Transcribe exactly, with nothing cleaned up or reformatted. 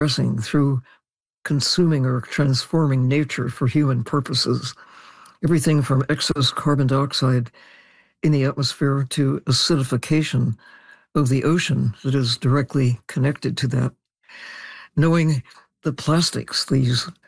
progressing through consuming or transforming nature for human purposes. Everything from excess carbon dioxide in the atmosphere to acidification of the ocean that is directly connected to that. Knowing the plastics, these